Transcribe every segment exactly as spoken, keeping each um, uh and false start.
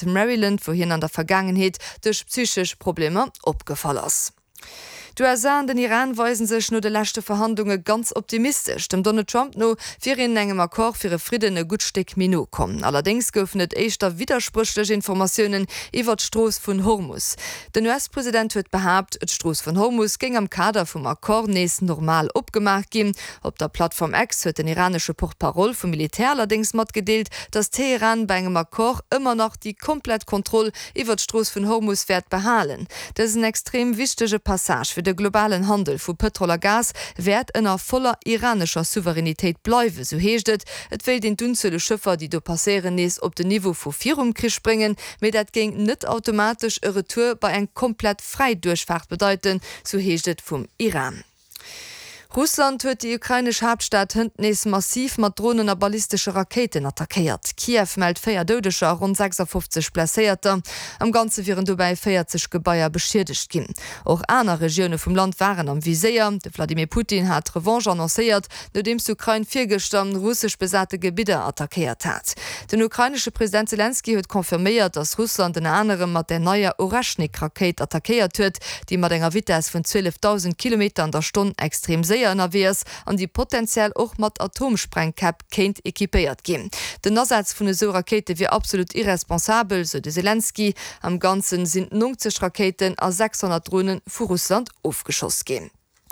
Staat Maryland, wohin an der Vergangenheit durch psychisch Probleme abgefallen ist. Du an den Iran weisen sech no de lachte Verhandlungen ganz optimistisch. Dem Donald Trump no fir en engem Akkor fir e Friedene gutsteck Mino kommen. Allerdings goufnet eichter widersprüchlech Informationen iwwer d'Stroos vun Hormuz. Den U S-Präsident huet behabt, et Stroos vun Hormuz ging am Kader vum Akkor nees normal opgemacht gin. Op der Plattform X huet den iranische Portparol vum Militär allerdings mat gedeelt, dass Teheran bei engem Akkor immer noch die komplett Kontrolle iwwer d'Stroos vun Hormuz werd behalen. Das ist ein extrem wichtige Passage für de globalen Handel vu Petroler Gas werd ënner voller iranischer Souveränitéit bleiwe, so heeschtet, et wéi den dunzele Schëffer, die do passerieren nees op de Niveau vu Virum krich springen, me dat ging net automatisch e Retour bei eng komplett frei Durchfahrt bedeuten, so heeschtet vum Iran. Russland huet die ukrainische Hauptstadt hëndnees massiv mat Drohnen a ballistische Raketen attackiert. Kiew meldt vier Dodescher rund sechsundfünfzig Blesséierte. Am ganze viren dobei vierzig Gebäier beschädigt gin. Auch aner Regione vum Land waren am Viséier. De Wladimir Putin hat Revanche annoncéiert, nachdem Ukraine viergestammt russisch besatte Gebiete attackiert hat. Den ukrainische Präsident Zelensky huet konfirmiert, dass Russland den anderen mat der neue Oraschnik-Raket attackiert huet, die mat enger Vitesse von zwölftausend Kilometer an der Stunde extrem sehr N W S an die potenziell auch mat Atomsprengkap kennt ekipéiert gin. Den Ersatz vun so Rakete wie absolut irresponsabel, so de Zelensky. Am ganzen sind neunzig Raketen a sechshundert Drohnen vu Russland aufgeschoss gin.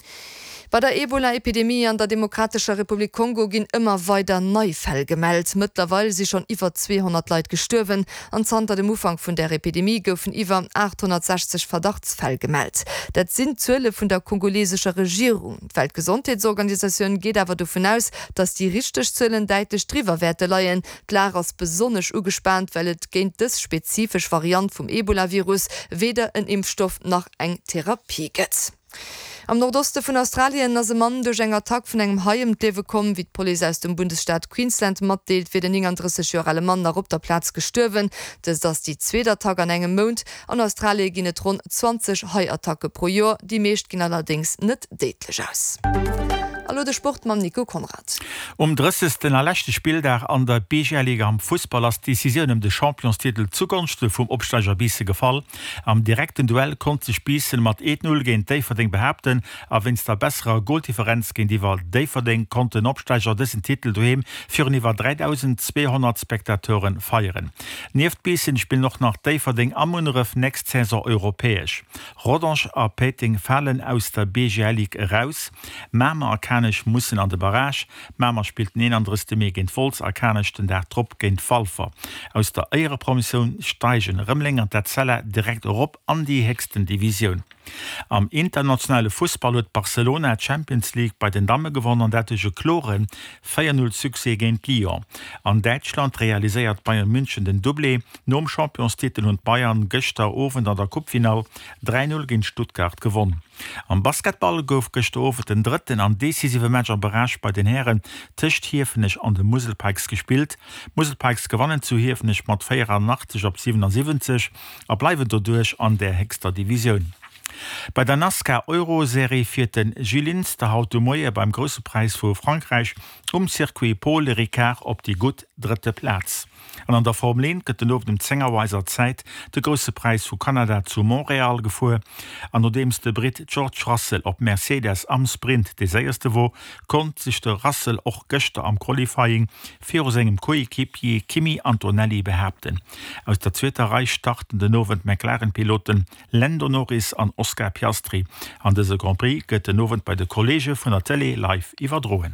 Bei der Ebola-Epidemie an der Demokratischer Republik Kongo gin immer weiter Neufäll gemeldet. Mittlerweile sind schon über zweihundert Leute gestorben. An Zanter dem Umfang von der Epidemie goufen über achthundertsechzig Verdachtsfälle gemeldet. Das sind Zölle von der kongolesischen Regierung. Die Weltgesundheitsorganisation geht aber davon aus, dass die richtig Zöllen deutlich drüber Werte leiien. Klar ist besonders ugespannt, weil es gegen das spezifische Variant vom Ebola-Virus weder ein Impfstoff noch eine Therapie gibt. Am Nordoste von Australien as Mann durch eng Attack von engem Haiem dewe kommen, wie d Polizei aus dem Bundesstaat Queensland mat deelt, wie den ingantressejorale Mann nach op der Platz gestürwen, das das die zweiter Tag an engem Mond. An Australien ginet rund zwanzig Haiattacke pro Jahr, die meescht gin allerdings net deetlich aus. Hallo der Sportmann Nico Konrad. Um dreißigsten erlächte Spieltag an der B G-Liga am Fußball als Decision um den Championstitel zugunsten vom Absteiger Bisse gefallen. Am direkten Duell konnte sich Bisse mat eins null gegen Daverding behaupten, aber wenn es der bessere Goaldifferenz gegen die Wahl Daverding konnte den Absteiger diesen Titel daheim für über dreitausendzweihundert Spektatoren feiern. Neben Bisse spielen noch nach Daverding am Unref nächst Saison europäisch. Rodange und Peting fallen aus der B G-Liga raus. Mama Arkanisch mussssen an de Barrage, Mamer spielt een anderes de mé géint Volz Arkanechten der Trupp géint Falfer. Aus der Eiere Promission steigen Rëmmling an der Zelle direkt op an die hegsten Division. Am internationale Fußball huet Barcelona Champions League bei den Damme gewonnen an dattege Kloren vier null Sukse géint Lyon. An Deutschland realiséiert Bayern München den Doublé, nom Championstitel und Bayern gëchter Owen an der Cupfinal drei null géint Stuttgart gewonnen. Am Basketball gouf gestofen den dritten an decisive Matcher Barrage bei den Herren Tischcht Hiefenich an de Muselpikes gespielt. Muselpikes gewannen zu Hiefenich mat vierundachtzig op siebenundsiebzig, er bleiwen dodurch an der hexter Division. Bei der NASCAR Euro-Serie vierten Gillins der haut Moie beim Grosse Preis vu Frankreich um Circuit Paul Ricard op die gut dritte Platz. Und an der Formel eins gëtt den op dem Zengerweiser Zeit de Grosse Preis vu Kanada zu Montreal gefu, an nodems de Brit George Russell op Mercedes am Sprint de seierste wo, kont sich de Russell och Göster am Qualifying fir segem Koekipier Kimi Antonelli behaupten. Aus der zweiter Reich starten de nowen McLaren-Piloten Lando Norris an Oscar Piastri. An dese Grand Prix gëtt den nowen bei de Kollege vun der Tele live iwwerdroen.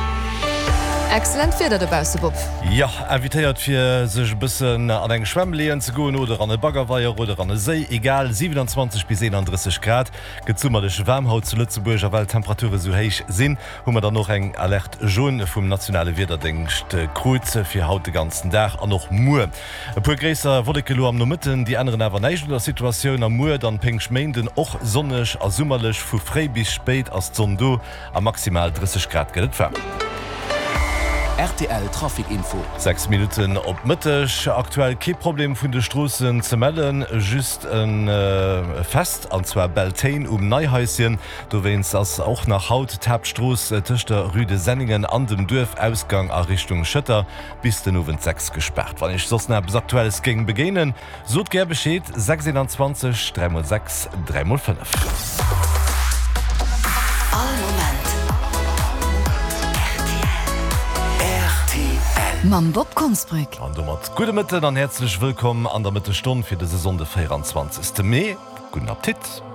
Excellent fir dat derbause Bob. Ja, invitéiert fir sech bisssen an eng Schwemmleen ze goen oder an e Baggerweier oder an e See, egal siebenundzwanzig bis einunddreißig Grad, gezummerlech Wärmhaut zu Lützeburger, weil Temperature so héich sinn, hummer dann noch eng Alert Jaune vum nationale Wederdencht Kruze fir haut de ganzen Dach an noch Muer. E puer gräser Wodekelo am no Mitten, die anderen awer neich der Situationun am Muer, dann peng Schmenden och sonnech a summerlech vu fré bis spéit as Zondo a maximal dreißig Grad gelt wärm. R T L Trafikinfo. Sechs Minuten op Mittech, aktuell ke Problem vun de Strossen ze melden, just een äh, Fest anzwer Beltain um Neihäusien. Du west ass auch nach Haut Tabstroos äh, Tischchte Rüde Senningen an dem Dörfausgang a Richtung Schëtter bis den Nowen sechs gesperrt. Wann ich sos bis aktuelles gegen begenen, sot ger beschéet sechsundzwanzig drei sechs drei fünf. Mam Bob Konsbrick. An du mat gute Mitte, dann herzlich willkommen an der Mitte Stunde fir de Saison de vierundzwanzigsten Mai. Guten Appetit.